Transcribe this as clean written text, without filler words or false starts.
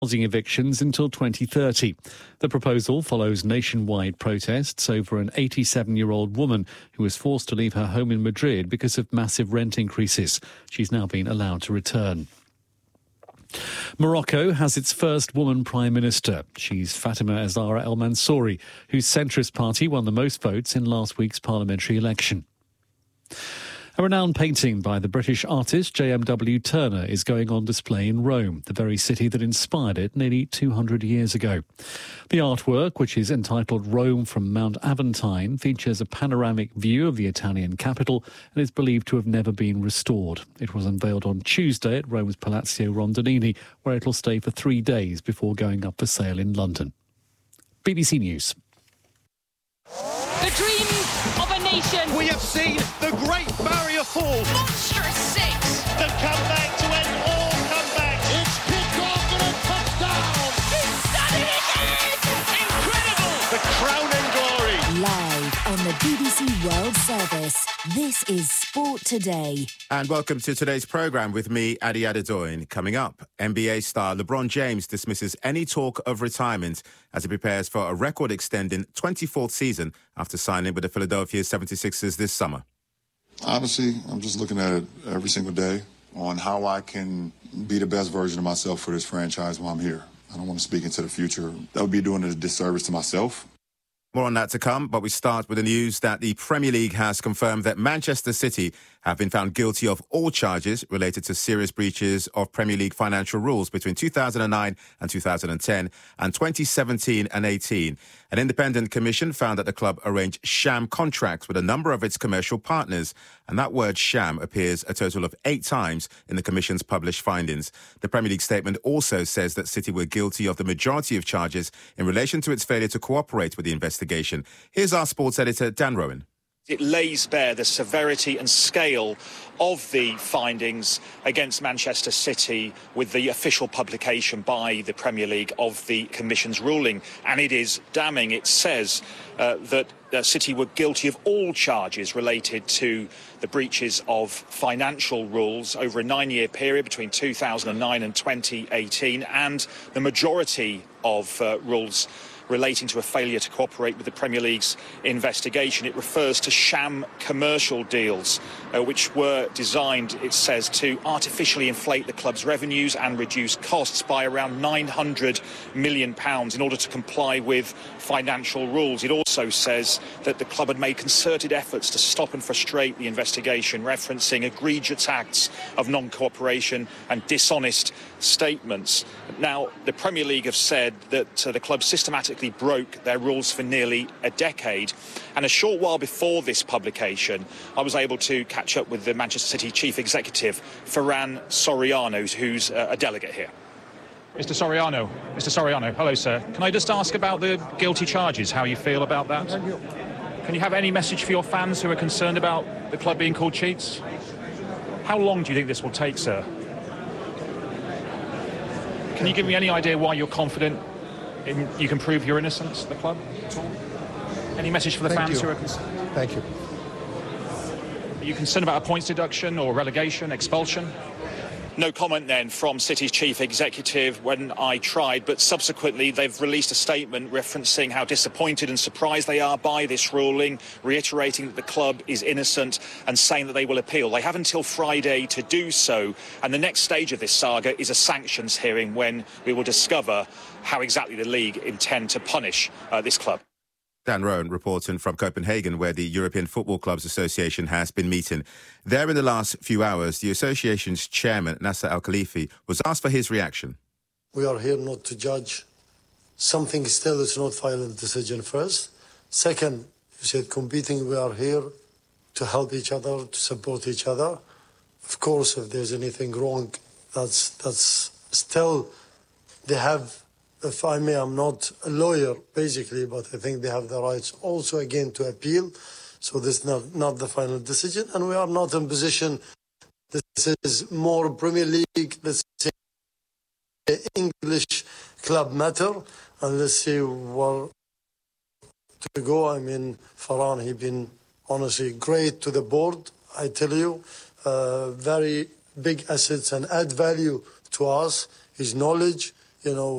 housing evictions until 2030. The proposal follows nationwide protests over an 87-year-old woman who was forced to leave her home in Madrid because of massive rent increases. She's now been allowed to return. Morocco has its first woman prime minister. She's Fatima Azara El Mansouri, whose centrist party won the most votes in last week's parliamentary election. A renowned painting by the British artist J.M.W. Turner is going on display in Rome, the very city that inspired it nearly 200 years ago. The artwork, which is entitled Rome from Mount Aventine, features a panoramic view of the Italian capital and is believed to have never been restored. It was unveiled on Tuesday at Rome's Palazzo Rondinini, where it'll stay for 3 days before going up for sale in London. BBC News. The dream of a nation. We have seen the Great Barrier Fall. Monstrous six. The comeback to end all comebacks. It's kicked off and a touchdown. He's done it again. Incredible. The crowning glory. Live on the BBC World Service, this is Sport Today. And welcome to today's programme with me, Adi Adedoyin. Coming up, NBA star LeBron James dismisses any talk of retirement as he prepares for a record-extending 24th season after signing with the Philadelphia 76ers this summer. Honestly, I'm just looking at it every single day on how I can be the best version of myself for this franchise while I'm here. I don't want to speak into the future. That would be doing a disservice to myself. More on that to come, but we start with the news that the Premier League has confirmed that Manchester City have been found guilty of all charges related to serious breaches of Premier League financial rules between 2009 and 2010 and 2017 and 18. An independent commission found that the club arranged sham contracts with a number of its commercial partners, and that word sham appears a total of 8 times in the commission's published findings. The Premier League statement also says that City were guilty of the majority of charges in relation to its failure to cooperate with the investigation. Here's our sports editor, Dan Rowan. It lays bare the severity and scale of the findings against Manchester City with the official publication by the Premier League of the Commission's ruling. And it is damning. It says that City were guilty of all charges related to the breaches of financial rules over a 9-year period between 2009 and 2018, and the majority of rules relating to a failure to cooperate with the Premier League's investigation. It refers to sham commercial deals, which were designed, it says, to artificially inflate the club's revenues and reduce costs by around £900 million in order to comply with financial rules. It also says that the club had made concerted efforts to stop and frustrate the investigation, referencing egregious acts of non-cooperation and dishonest statements. Now, the Premier League have said that the club systematically broke their rules for nearly a decade. And a short while before this publication, I was able to catch up with the Manchester City chief executive, Ferran Soriano, who's a delegate here. Mr. Soriano, hello, sir. Can I just ask about the guilty charges, how you feel about that? Can you have any message for your fans who are concerned about the club being called cheats? How long do you think this will take, sir? Can you give me any idea why you're confident you can prove your innocence, the club? Any message for the fans who are concerned? Thank you. Are you concerned about a points deduction or relegation, expulsion? No comment then from City's chief executive when I tried, but subsequently they've released a statement referencing how disappointed and surprised they are by this ruling, reiterating that the club is innocent and saying that they will appeal. They have until Friday to do so, and the next stage of this saga is a sanctions hearing when we will discover how exactly the league intend to punish this club. Dan Rowan reporting from Copenhagen, where the European Football Clubs Association has been meeting. There in the last few hours, the association's chairman, Nasser Al-Khalifi, was asked for his reaction. We are here not to judge. Something still is not final decision first. Second, you said competing, we are here to help each other, to support each other. Of course, if there's anything wrong, that's still, they have, if I may, I'm not a lawyer, basically, but I think they have the rights also, again, to appeal. So this is not the final decision, and we are not in position. This is more Premier League, let's say, English club matter, and let's see where to go. I mean, Ferran, he's been honestly great to the board, I tell you. Very big assets and add value to us, his knowledge, you know,